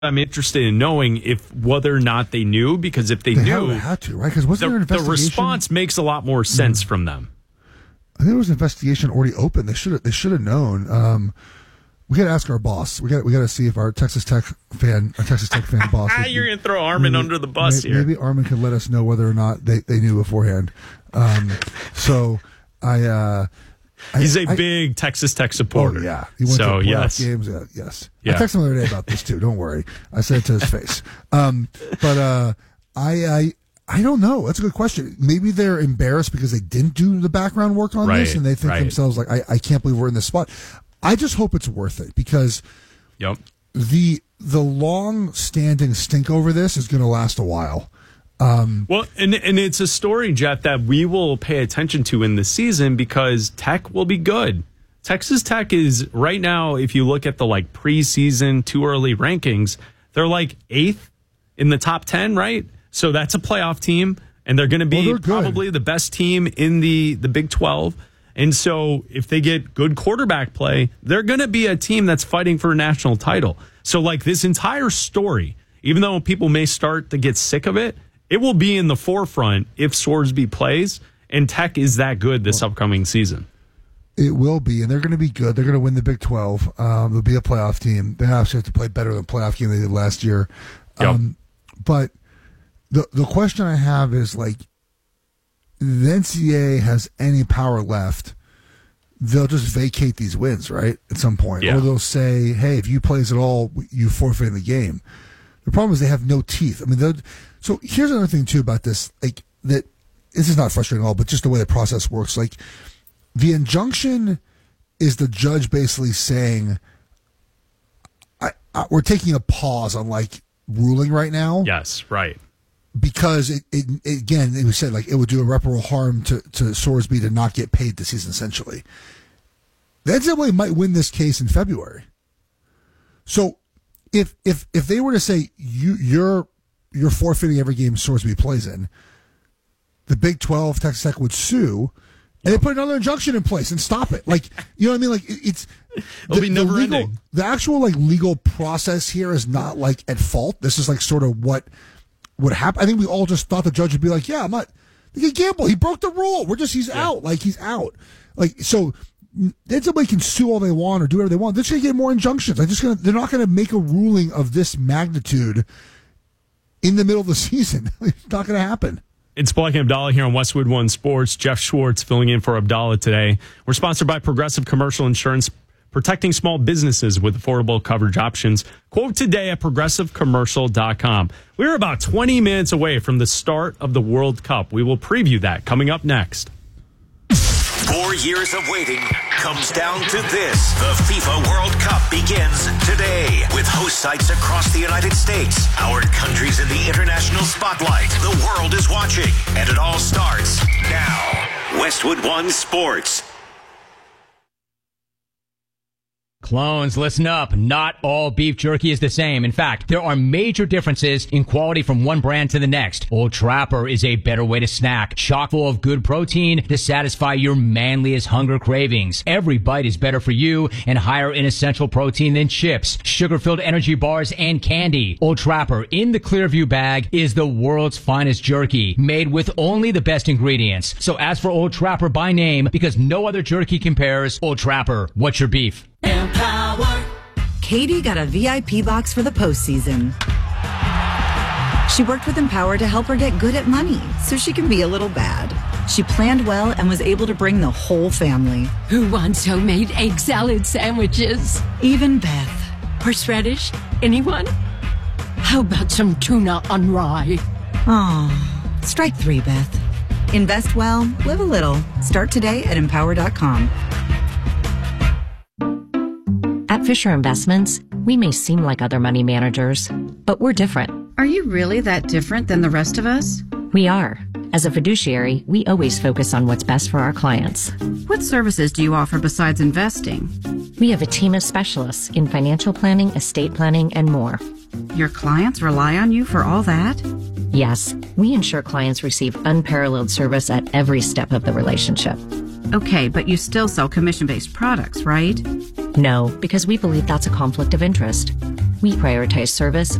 I'm interested in knowing if whether or not they knew, because if they knew, had to, right? Because wasn't there an investigation? The response makes a lot more sense from them. I think there was an investigation already open. They should have known. We got to ask our boss. We got to see if our Texas Tech fan boss. You're going to throw Armin under the bus here. Maybe Armin could let us know whether or not they knew beforehand. He's a big Texas Tech supporter. Oh, yeah. He went to playoff games. Yes. Yeah. I texted him the other day about this, too. Don't worry. I said it to his face. I don't know. That's a good question. Maybe they're embarrassed because they didn't do the background work on this, and they think themselves like, I can't believe we're in this spot. I just hope it's worth it, because the long-standing stink over this is going to last a while. Well, and it's a story, Jeff, that we will pay attention to in the season, because Tech will be good. Texas Tech is right now, if you look at the preseason too early rankings, they're 8th in the top 10, right? So that's a playoff team, and they're going to be probably the best team in the Big 12. And so if they get good quarterback play, they're going to be a team that's fighting for a national title. So this entire story, even though people may start to get sick of it, it will be in the forefront if Sorsby plays, and Tech is that good this upcoming season. It will be, and they're going to be good. They're going to win the Big 12. They'll be a playoff team. They actually have to play better than the playoff game they did last year. But the question I have is, the NCAA has any power left, they'll just vacate these wins, right, at some point. Yeah. Or they'll say, hey, if you plays at all, you forfeit the game. The problem is they have no teeth. I mean, so here's another thing, too, about this. That this is not frustrating at all, but just the way the process works. The injunction is the judge basically saying, we're taking a pause on, ruling right now. Yes, right. Because it was said it would do irreparable harm to Sorsby to not get paid this season. Essentially, the NCAA might win this case in February. So, if they were to say you're forfeiting every game Sorsby plays in, the Big 12 Texas Tech would sue, and they put another injunction in place and stop it. You know what I mean? It'll be never ending. The actual legal process here is not at fault. This is sort of what would happen. I think we all just thought the judge would be yeah, I'm not. He gamble. He broke the rule. He's out. He's out. So then somebody can sue all they want or do whatever they want. They're just going to get more injunctions. They're not going to make a ruling of this magnitude in the middle of the season. It's not going to happen. It's Black and Abdallah here on Westwood One Sports. Jeff Schwartz filling in for Abdallah today. We're sponsored by Progressive Commercial Insurance, protecting small businesses with affordable coverage options. Quote today at progressivecommercial.com. We're about 20 minutes away from the start of the World Cup. We will preview that coming up next. 4 years of waiting comes down to this. The FIFA World Cup begins today with host sites across the United States. Our country's in the international spotlight. The world is watching, and it all starts now. Westwood One Sports. Clones, listen up. Not all beef jerky is the same. In fact, there are major differences in quality from one brand to the next. Old Trapper is a better way to snack, chock full of good protein to satisfy your manliest hunger cravings. Every bite is better for you and higher in essential protein than chips, sugar-filled energy bars, and candy. Old Trapper in the Clearview bag is the world's finest jerky, made with only the best ingredients. So ask for Old Trapper by name, because no other jerky compares. Old Trapper, what's your beef? Empower. Katie got a VIP box for the postseason. She worked with Empower to help her get good at money so she can be a little bad. She planned well and was able to bring the whole family. Who wants homemade egg salad sandwiches? Even Beth. Horseradish? Anyone? How about some tuna on rye? Oh, strike 3, Beth. Invest well, live a little. Start today at empower.com. At Fisher Investments, we may seem like other money managers, but we're different. Are you really that different than the rest of us? We are. As a fiduciary, we always focus on what's best for our clients. What services do you offer besides investing? We have a team of specialists in financial planning, estate planning, and more. Your clients rely on you for all that? Yes, we ensure clients receive unparalleled service at every step of the relationship. Okay, but you still sell commission-based products, right? No, because we believe that's a conflict of interest. We prioritize service,